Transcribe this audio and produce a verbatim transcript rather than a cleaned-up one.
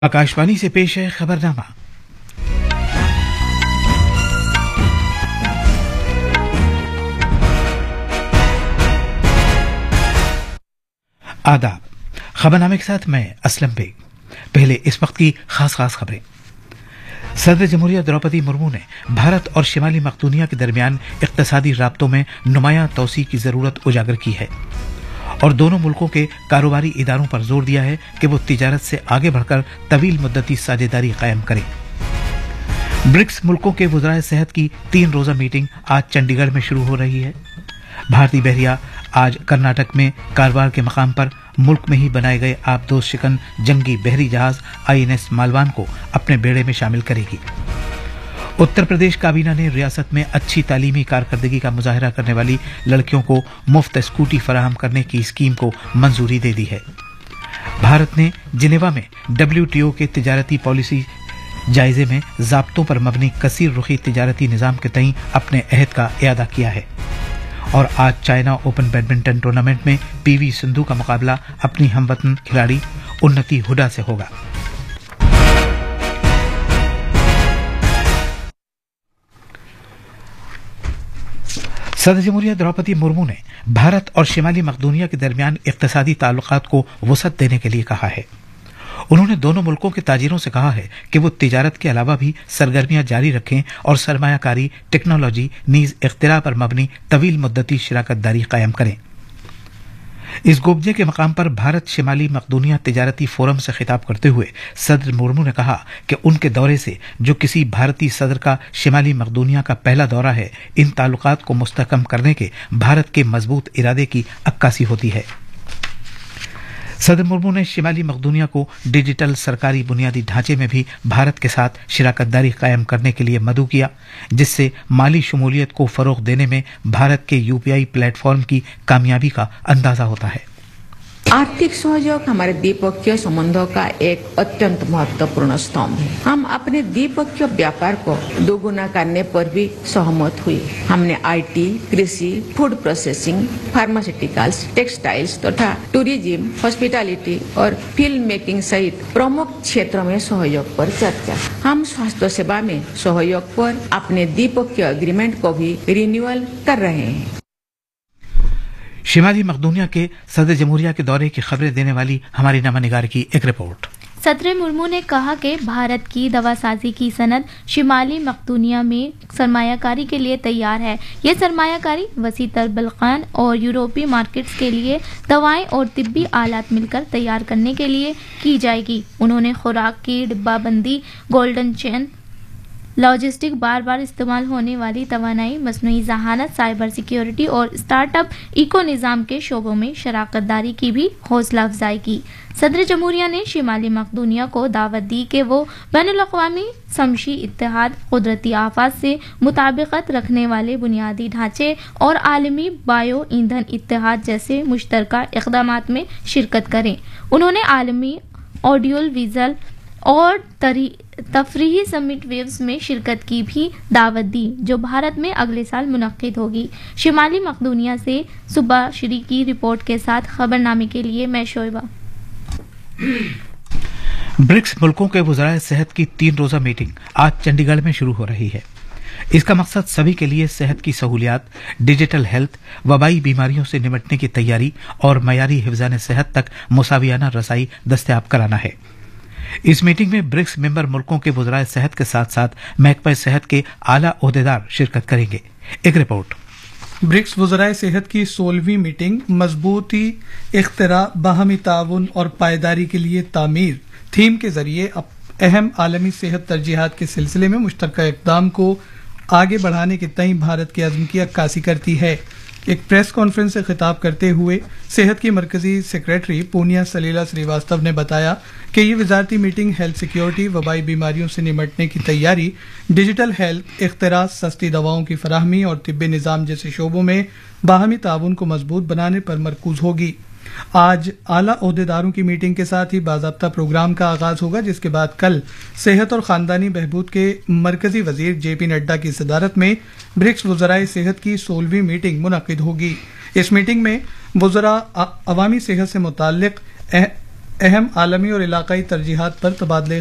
आकाशवाणी से पेश है खबरनामा। आदाब। खबरनामे के साथ मैं असलम बेग। पहले इस वक्त की खास खास खबरें। सदर जमहूरिया द्रौपदी मुर्मू ने भारत और शिमाली मकदूनिया के दरमियान इक्तसादी राब्तों में नुमायां तौसी की जरूरत उजागर की है और दोनों मुल्कों के कारोबारी इदारों पर जोर दिया है कि वो तिजारत से आगे बढ़कर तवील मुद्दती साझेदारी कायम करें। ब्रिक्स मुल्कों के वज़राए सेहत की तीन रोजा मीटिंग आज चंडीगढ़ में शुरू हो रही है। भारतीय बहरिया आज कर्नाटक में कारवार के मकाम पर मुल्क में ही बनाए गए आबदोज शिकन जंगी बहरी जहाज आई एन एस मालवान को अपने बेड़े में शामिल करेगी। उत्तर प्रदेश काबीना ने रियासत में अच्छी तालीमी कारकर्दगी का मुजाहरा करने वाली लड़कियों को मुफ्त स्कूटी फराहम करने की स्कीम को मंजूरी दे दी है। भारत ने जिनेवा में डब्ल्यू टी ओ के तिजारती पॉलिसी जायजे में ज़ाब्तों पर मबनी कसीर रुखी तिजारती निज़ाम के तईं अपने अहद का इयादा किया है। और आज चाइना ओपन बैडमिंटन टूर्नामेंट में पी वी सिंधु का मुकाबला अपनी हमवतन खिलाड़ी उन्नति हुडा से होगा। सदर जमहूरिया द्रौपदी मुर्मू ने भारत और शिमाली मकदूनिया के दरमियान इक्तसादी ताल्लुकात को वसअत देने के लिए कहा है। उन्होंने दोनों मुल्कों के ताजिरों से कहा है कि वो तिजारत के अलावा भी सरगर्मियां जारी रखें और सरमायाकारी, टेक्नोलॉजी, नीज इख्तिरा पर मबनी तवील मुद्दती शराकत दारी कायम करें। इस गोबजे के मकाम पर भारत शिमाली मकदूनिया तिजारती फोरम से खिताब करते हुए सदर मुर्मू ने कहा कि उनके दौरे से, जो किसी भारतीय सदर का शिमाली मकदूनिया का पहला दौरा है, इन ताल्लुकात को मुस्तहकम करने के भारत के मजबूत इरादे की अक्कासी होती है। सदर मुर्मू ने शिमाली मकदूनिया को डिजिटल सरकारी बुनियादी ढांचे में भी भारत के साथ शराकत दारी कायम करने के लिए मदऊ किया, जिससे माली शमूलियत को फरोग देने में भारत के यू पी आई प्लेटफॉर्म की कामयाबी का अंदाजा होता है। आर्थिक सहयोग हमारे द्विपक्षीय संबंधों का एक अत्यंत महत्वपूर्ण स्तंभ है। हम अपने द्विपक्षीय व्यापार को दोगुना करने पर भी सहमत हुए। हमने आई टी, कृषि, फूड प्रोसेसिंग, फार्मास्यूटिकल्स, टेक्सटाइल्स तथा टूरिज्म, हॉस्पिटैलिटी और फिल्म मेकिंग सहित प्रमुख क्षेत्रों में सहयोग पर चर्चा। हम स्वास्थ्य सेवा में सहयोग पर अपने द्विपक्षीय एग्रीमेंट को भी रिन्यूअल कर रहे हैं। शिमाली मकदूनिया के सदर जमहूरिया के दौरे की खबरें देने वाली हमारी नमानिगार की एक रिपोर्ट। सदर मुर्मू ने कहा कि भारत की दवासाजी की सनत शिमाली मकदूनिया में सरमायाकारी के लिए तैयार है। ये सरमायाकारी वसी तर बल्कान और यूरोपीय मार्केट्स के लिए दवाएं और तिब्बी आलात मिलकर तैयार करने के लिए की जाएगी। उन्होंने खुराक की डिब्बाबंदी, गोल्डन चेन, लॉजिस्टिक, बार बार इस्तेमाल होने वाली तवानाई, मसनूई जहानत, साइबर सिक्योरिटी और स्टार्टअप इको निज़ाम के शोबों में शराकत दारी की भी हौसला अफजाई की। सदर जमहूरिया ने शिमाली मकदूनिया को दावत दी कि वो बैनुल-अक़वामी समशी इत्तेहाद, कुदरती आफात से मुताबिकत रखने वाले बुनियादी ढांचे और आलमी बायो ईंधन इत्तेहाद जैसे मुश्तरका इक़दामात में शिरकत करें। उन्होंने आलमी ऑडियो विजुअल और तफरीही समिट वेव्स में शिरकत की भी दावत दी, जो भारत में अगले साल मुनक्किद होगी। शिमाली मकदूनिया से सुबह श्री की रिपोर्ट के साथ खबरनामे के लिए मैं शोएबा। ब्रिक्स मुल्कों के वज़राए सेहत की तीन रोजा मीटिंग आज चंडीगढ़ में शुरू हो रही है। इसका मकसद सभी के लिए सेहत की सहूलियात, डिजिटल हेल्थ, वबाई बीमारियों से निपटने की तैयारी और मयारी हिफ्ज़ान सेहत तक मुसावियाना रसाई दस्तयाब कराना है। इस मीटिंग में ब्रिक्स मेंबर मुल्कों के वज़राए सेहत के साथ साथ महकमा सेहत के आला ओहदेदार शिरकत करेंगे। एक रिपोर्ट। ब्रिक्स वज़राए सेहत की सोलहवीं मीटिंग मजबूती, इख्तिरा, बाहमी ताउन और पायदारी के लिए तामीर थीम के जरिए अहम आलमी सेहत तरजीहात के सिलसिले में मुश्तरका इक़दाम को आगे बढ़ाने के तईं भारत के अज़्म की अक्कासी करती है। एक प्रेस कॉन्फ्रेंस से खिताब करते हुए सेहत की मरकजी सेक्रेटरी पूनिया सलीला श्रीवास्तव ने बताया कि ये वजारती मीटिंग हेल्थ सिक्योरिटी, वबाई बीमारियों से निपटने की तैयारी, डिजिटल हेल्थ, इख्तिरा, सस्ती दवाओं की फराहमी और तिब्बी निज़ाम जैसे शोबों में बाहमी ताउन को मजबूत बनाने पर मरकूज होगी। आज आला ओहदेदारों की मीटिंग के साथ ही बाज़ाब्ता प्रोग्राम का आगाज होगा, जिसके बाद कल सेहत और खानदानी बहबूद के मरकजी वजीर जे पी नड्डा की सदारत में ब्रिक्स वज़राए सेहत की सोलहवीं मीटिंग मुनक्किद होगी। इस मीटिंग में वज़रा अवामी सेहत से मुताल्लिक اہم عالمی اور علاقائی ترجیحات پر تبادلہ